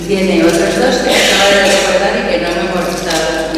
tiene otros dos que acabo de recordar y que no me hemos gustado.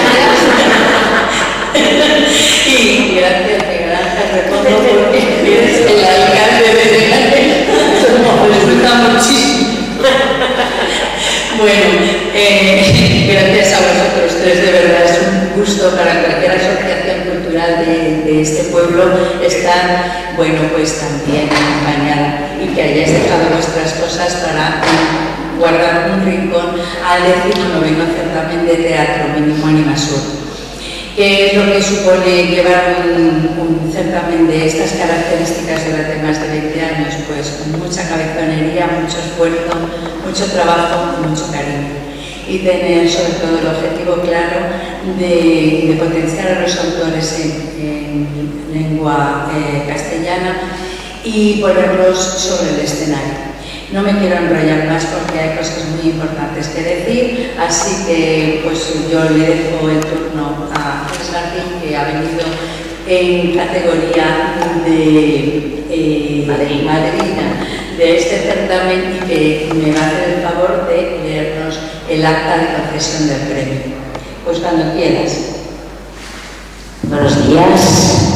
Y gracias, Miguel Ángel Repondo, porque eres el alcalde de Leganés. Eso nos disfruta muchísimo. Bueno, gracias a vosotros tres, de verdad es un gusto para cualquier asociación cultural de este pueblo estar, bueno, pues también acompañada y que hayáis dejado vuestras cosas para guardar un rincón al 19º certamen de teatro mínimo Animasur. ¿Qué es lo que supone llevar un certamen de estas características durante más de 20 años? Pues con mucha cabezonería, mucho esfuerzo, mucho trabajo y mucho cariño. Y tener sobre todo el objetivo claro de potenciar a los autores en lengua castellana y ponerlos sobre el escenario. No me quiero enrollar más porque hay cosas muy importantes que decir, así que pues yo le dejo el turno a Jesús Martín, que ha venido en categoría de madrina de este certamen y que me va a hacer el favor de leernos el acta de concesión del premio. Pues cuando quieras. Buenos días.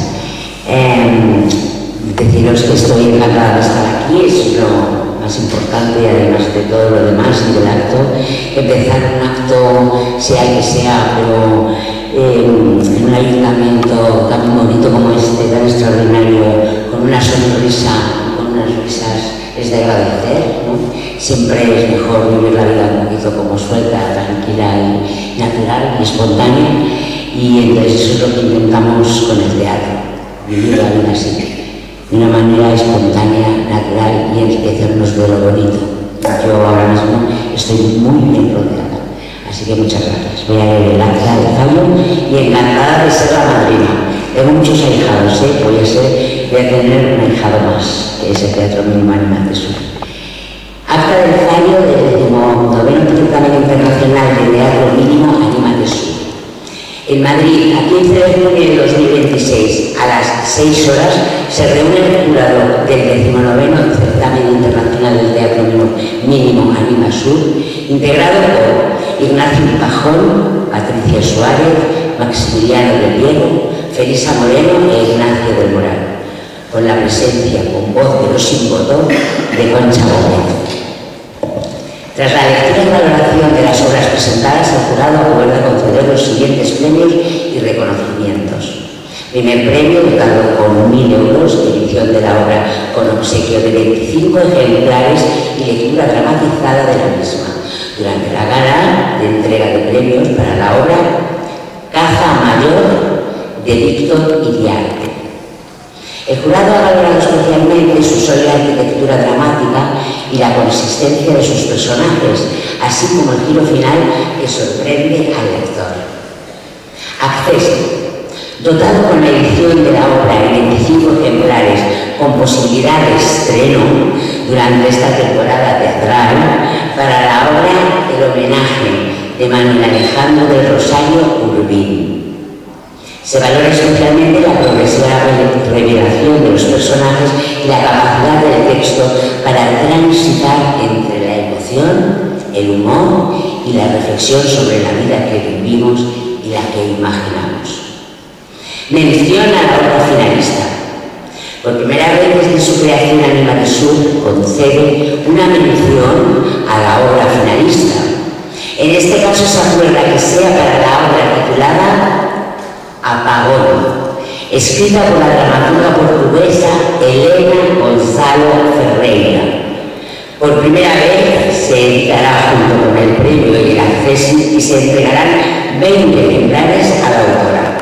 Deciros que estoy encantada de estar aquí, es lo más importante, además de todo lo demás y del acto. Empezar un acto, sea el que sea, pero en un ayuntamiento tan bonito como este, tan extraordinario, con una sonrisa, con unas risas, es de agradecer, ¿no? Siempre es mejor vivir la vida un poquito como suelta, tranquila y natural y espontánea, y entonces eso es lo que intentamos con el teatro, vivir la vida así, de una manera espontánea, natural y enriquecernos de lo bonito. Yo ahora mismo estoy muy bien rodeada, así que muchas gracias. Voy a leer el acta de fallo y encantada de ser la madrina. Tengo muchos ahijados, voy a tener un ahijado más, que es el Teatro Mínimo Animatesur. Acta del fallo del 19º Certamen Internacional de Teatro Mínimo Animatesur. En Madrid, a 15 de junio de 2026, a las 6 horas, se reúne el jurado del 19º Certamen Internacional del Teatro Mínimo Animasur, integrado por Ignacio Pajón, Patricia Suárez, Maximiliano de Diego, Felisa Moreno e Ignacio del Moral, con la presencia con voz de los sin botón de Concha Gómez. Tras la lectura y valoración de las obras presentadas, el jurado acuerda conceder los siguientes premios y reconocimientos. Primer premio, dotado con 1.000 euros, edición de la obra con obsequio de 25 ejemplares y lectura dramatizada de la misma. Durante la gala de entrega de premios para la obra Caja Mayor de Víctor Iriarte. El jurado ha valorado especialmente su sólida arquitectura dramática y la consistencia de sus personajes, así como el giro final que sorprende al lector. Acceso. Dotado con la edición de la obra en 25 ejemplares con posibilidad de estreno durante esta temporada teatral, para la obra El homenaje de Manuel Alejandro del Rosario Urbín. Se valora especialmente la progresiva revelación de los personajes y la capacidad del texto para transitar entre la emoción, el humor y la reflexión sobre la vida que vivimos y la que imaginamos. Mención a la obra finalista. Por primera vez desde su creación Animatesur concede una mención a la obra finalista. En este caso se acuerda que sea para la obra titulada Apagón, escrita por la dramaturga portuguesa Helena Gonzalo Ferreira. Por primera vez se editará junto con el premio y el acceso y se entregarán 20 ejemplares a la autora.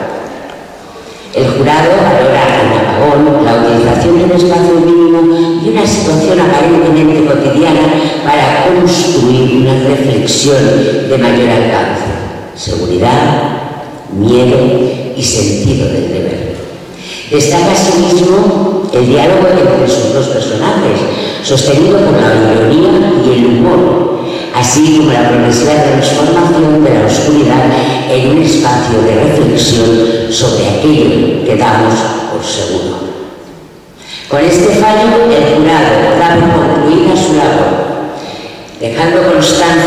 El jurado valora en Apagón la utilización de un espacio mínimo y una situación aparentemente cotidiana para construir una reflexión de mayor alcance, seguridad, miedo y sentido del deber. Destaca asimismo el diálogo entre sus dos personajes, sostenido por la ironía y el humor, así como la progresiva transformación de la oscuridad en un espacio de reflexión sobre aquello que damos por seguro. Con este fallo, el jurado da por concluida su labor, dejando constancia